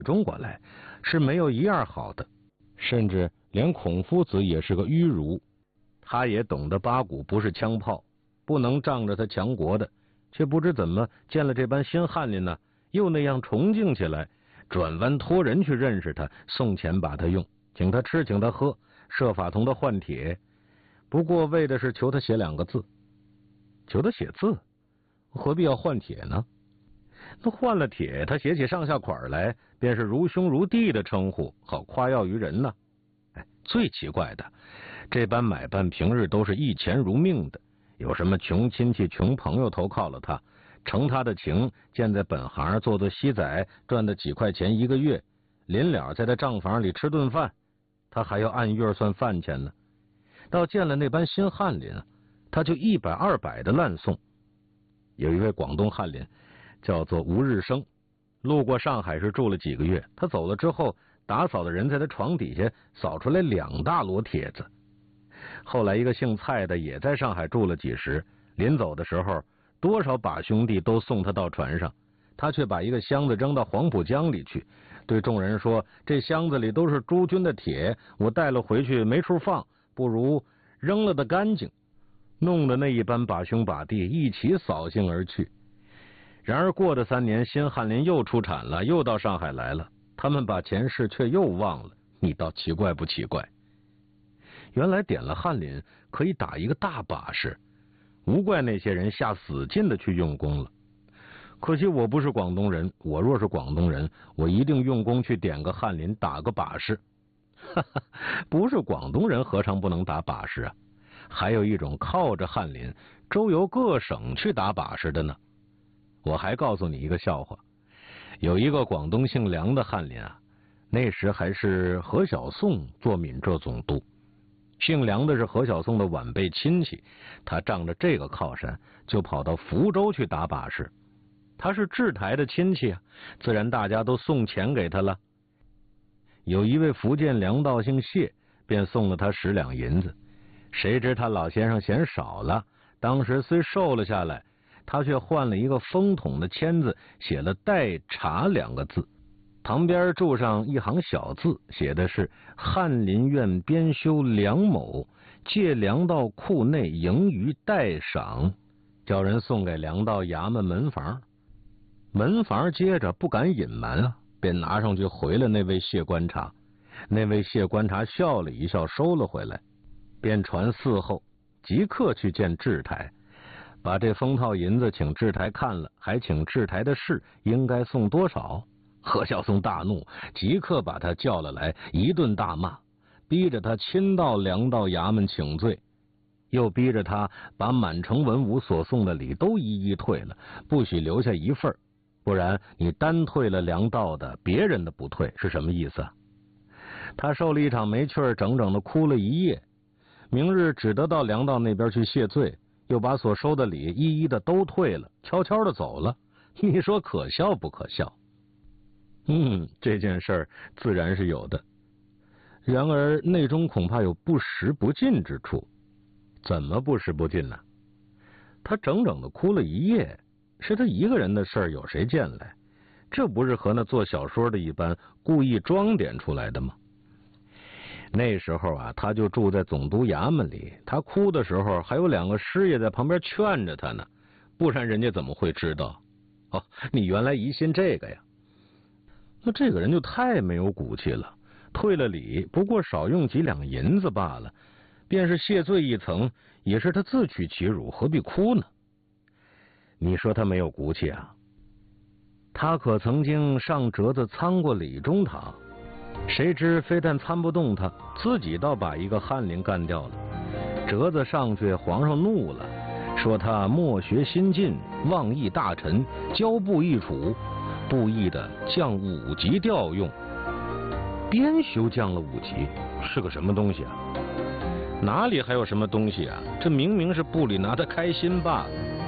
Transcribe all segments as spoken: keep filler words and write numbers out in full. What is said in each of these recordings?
中国来是没有一样好的，甚至连孔夫子也是个迂儒，他也懂得八股不是枪炮，不能仗着他强国的，却不知怎么见了这般新翰林呢，又那样崇敬起来，转弯托人去认识他，送钱把他用，请他吃请他喝，设法同他换帖，不过为的是求他写两个字。求他写字，何必要换帖呢？那换了帖，他写起上下款来，便是如兄如弟的称呼，好夸耀于人呢。哎，最奇怪的，这般买办平日都是一钱如命的，有什么穷亲戚穷朋友投靠了他，承他的情，建在本行做做西仔，赚的几块钱一个月，临了在他账房里吃顿饭，他还要按月算饭钱呢。到见了那般新翰林，他就一百二百的烂送。有一位广东翰林叫做吴日升，路过上海市住了几个月，他走了之后，打扫的人在他床底下扫出来两大摞帖子。后来一个姓蔡的也在上海住了几时，临走的时候，多少把兄弟都送他到船上，他却把一个箱子扔到黄浦江里去，对众人说，这箱子里都是诸君的帖，我带了回去没处放，不如扔了的干净，弄得那一般把兄把弟一起扫兴而去。然而过了三年，新翰林又出产了，又到上海来了，他们把前世却又忘了，你倒奇怪不奇怪？原来点了翰林可以打一个大把式，无怪那些人下死劲的去用功了。可惜我不是广东人，我若是广东人，我一定用功去点个翰林，打个把式。哈哈，不是广东人何尝不能打把式啊？还有一种靠着翰林周游各省去打把式的呢。我还告诉你一个笑话，有一个广东姓梁的翰林啊，那时还是何小宋做闽浙总督，姓梁的是何小宋的晚辈亲戚，他仗着这个靠山，就跑到福州去打把式。他是制台的亲戚啊，自然大家都送钱给他了。有一位福建粮道姓谢，便送了他十两银子，谁知他老先生嫌少了，当时虽收了下来，他却换了一个风筒的签字，写了待查两个字，旁边注上一行小字，写的是翰林院编修梁某借粮道库内盈余待赏，叫人送给粮道衙门门房。门房接着不敢隐瞒啊，便拿上去回了那位谢观察。那位谢观察笑了一笑，收了回来，便传嗣后即刻去见制台，把这封套银子请制台看了，还请制台的事应该送多少。何小松大怒，即刻把他叫了来，一顿大骂，逼着他亲到粮道衙门请罪，又逼着他把满城文武所送的礼都一一退了，不许留下一份，不然你单退了粮道的，别人的不退，是什么意思啊？他受了一场没趣儿，整整的哭了一夜，明日只得到粮道那边去谢罪，又把所收的礼一一的都退了，悄悄的走了。你说可笑不可笑？嗯，这件事儿自然是有的，然而内中恐怕有不实不尽之处。怎么不实不尽呢？他整整的哭了一夜，是他一个人的事儿，有谁见来？这不是和那做小说的一般故意装点出来的吗？那时候啊，他就住在总督衙门里，他哭的时候还有两个师爷在旁边劝着他呢，不然人家怎么会知道？哦，你原来疑心这个呀？那这个人就太没有骨气了，退了礼不过少用几两银子罢了，便是谢罪一层，也是他自取其辱，何必哭呢？你说他没有骨气啊？他可曾经上折子参过李中堂，谁知非但参不动他，自己倒把一个翰林干掉了。折子上去，皇上怒了，说他莫学新进，妄议大臣，交部易处，布役的降五级调用。编修降了五级，是个什么东西啊？哪里还有什么东西啊？这明明是部里拿他开心罢了。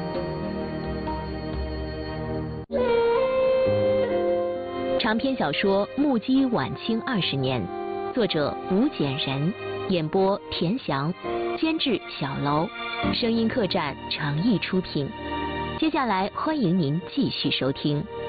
长篇小说《目击晚清二十年》，作者吴简人，演播田翔，监制小楼，声音客栈诚意出品。接下来欢迎您继续收听。